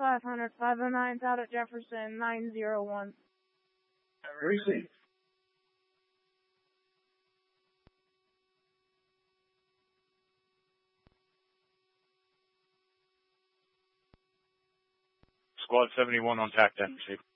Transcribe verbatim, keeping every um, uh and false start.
five hundred, five oh nine's out at Jefferson, nine zero one. Receive. Squad seventy-one on TAC ten, receive.